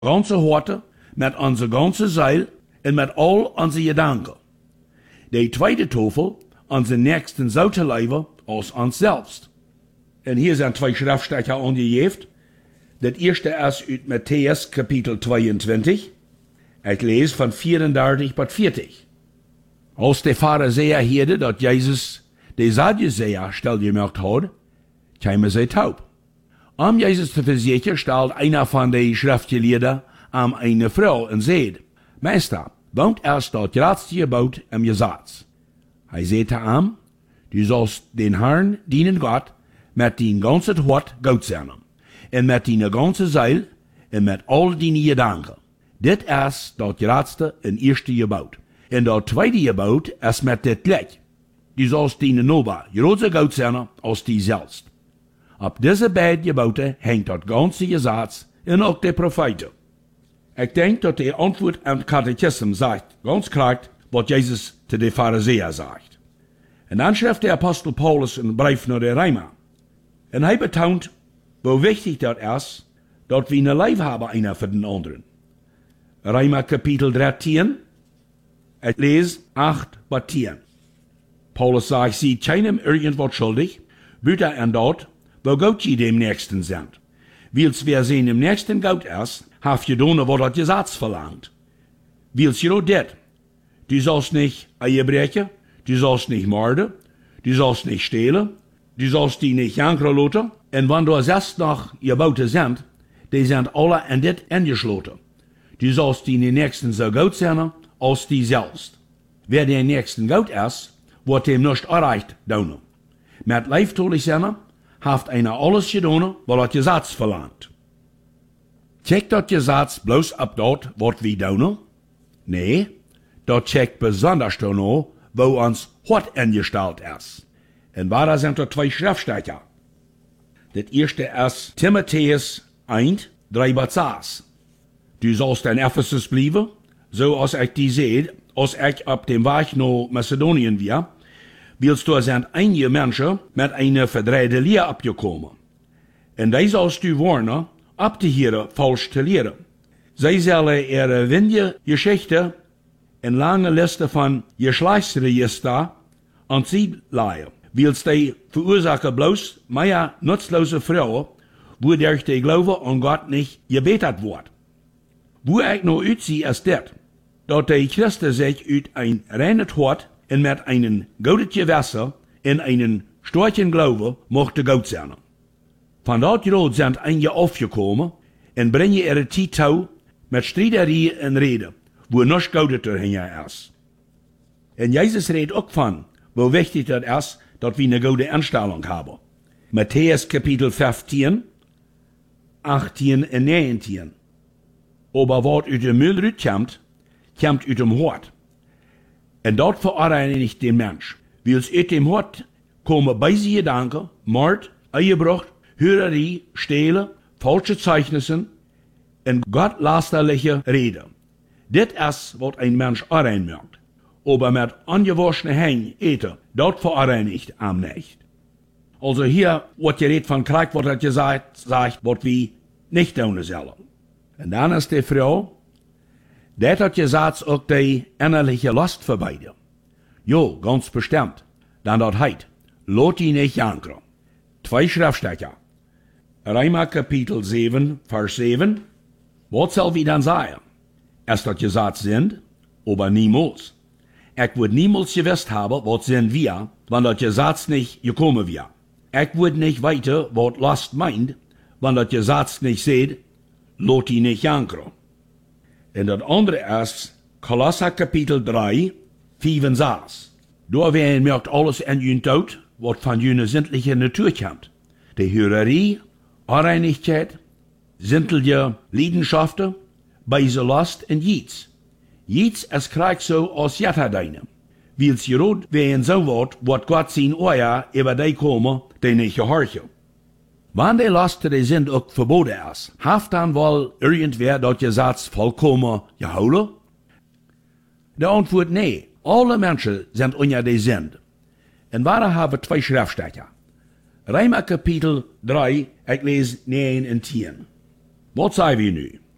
ganze Horte, met onze ganze Seil en met all onze Gedanken. De tweede Tafel, onze nächsten zo te leven als ons selbst. En hier zijn twee schriftstecher aangegeven. Dat eerste is uit Matthäus kapitel 22. Ik lees van 34 tot 40. Als de Pharisäer hoorden dat Jezus de Sadduceer stilgemaakt had, kwamen zij taub. Om Jezus te verzekeren stelt einer van de schriftgeleerden aan eine Frau en zei: Meester, woont erst dat laatste gebouwd im Gesetz? Hij zei te hem: Du sollst den Herrn, deinen Gott, met dein ganzes Hort Gott zijn, en met deine ganze Seil, en met al deine Gedanken. Dit is dat laatste en eerste gebouwd. En dat tweede gebouwd is met dit gelijk. Du sollst deine Nachbar großer Gott zijn als die selbst. Op deze beide gebouwden hangt dat ganze Gesetz en ook de Propheten. Ik denk dat de antwoord aan het Katechismus zegt, ganz klar, wat Jezus te de Pharisäer zegt. En dan schrijft de Apostel Paulus een brief naar de Römer. En hij betont, hoe wichtig dat is, dat we een leven hebben einer voor den anderen. Römer kapitel 13, ik lees 8 tot 10. Paulus zegt, zie keinem irgendwas schuldig, buiten en dat, wo Gott je dem Nächsten sind. Wils wer zijn dem Nächsten Gott is, haft je doen wat dat Gesetz verlangt. Wils je nur dit, du sollst nicht Ehe du sollst nicht morden, du sollst nicht stehlen, du sollst die nicht jankeren lassen, en wann du selbst noch gebauten sind, die sind alle in dit ingesloten. Du sollst die Nächsten so gut sein, als die selbst. Wer der Nächsten gut ist, wird dem nicht erreicht doen. Met leiftolig zijn, haft einer alles gedaan, wat dat Gesetz verlangt. Checkt dat Gesetz bloß ab dort, wat wir doen? Nee, dat checkt besonders danach, wo uns Hort eingestellt ist. En waar sind da zwei Schriftstecher. Das erste ist Timotheus 1, 3 bis 6. Du sollst in Ephesus bleiben, so als ich die sehe, als ich auf dem Weg nach Mazedonien war, willst du sind einige Menschen mit einer verdrehten Lehre abgekommen. Und die sollst du warnen, abzuhören, falsch zu lehren. Sie sollen ihre windige Geschichte en lange Liste von Geschlechtsregister an sie leihen, wils die verursachen bloß mehr nutzlose Frauen, wo durch die Glaube an Gott nicht gebetet wird. Wo ich noch uitzie ist das, dass die Christen sich uit ein reines Hort und mit einem guten Gewässer in einen starken Glaube mochten Gott sein. Von dort Rot sind einige aufgekommen und bringen ihre Zeit mit Streiterie und Rede, wo noch Gaudeter hängen ist. Und Jesus redet auch von, wo wichtig das ist, dass wir eine gute Einstellung haben. Matthäus kapitel 15, 18 und 19. Aber was aus dem Müll kommt aus dem Hort. Und dort verunreinigt den Mensch. Wils aus dem Hort kommen böse Gedanken, Mord, Ehebruch, Hürerie, Stehlen, falsche Zeichnisse und gottlästerliche Rede. Dit is wat ein Mensch rein macht. Aber mit angewaschenen Händen eten, dort verunreinigt am nicht. Also hier wird geredet von Krieg, was er gesagt, sagt, was wir nicht tun sollen. Und dann ist die Frau, das hat gesagt, auch die innerliche Lust für beide. Jo, ganz bestimmt. Dann dort heit, lot die nicht jankern. Zwei Schriftstecher. Römer kapitel 7, Vers 7. Was soll wir dann sagen? Erst dat gesagt sind, aber niemals. Ich würde niemals gewusst haben, was sind wir, wenn dat Gesetz nicht gekommen wäre. Ich würde nicht weiter, was Lust meint, wenn dat Gesetz nicht seht, lot die nicht jankern. Und das andere ist, Kolosser kapitel 3, 5 und 6. Da werden merkt alles in jün Tod, was von jüne sinnliche Natur kommt. Die Hürerie, Unreinigkeit, sinnliche Leidenschaften, beise Lust und Jieds. Jieds es kriegt so als Jatterdeine. Wils gerot wehen so wat Gott sein Ohr über die kommen, die nicht gehorchen. Wann die Lust die sind auch verboten ist, haft dann wohl irgendwer dat Gesetz vollkommen gehouden? Die Antwort nee. Alle Menschen sind unter die Sinn. Und wir haben zwei Schriftstecher. Römer kapitel 3, ich lese 9 und 10. Was sagen wir nu?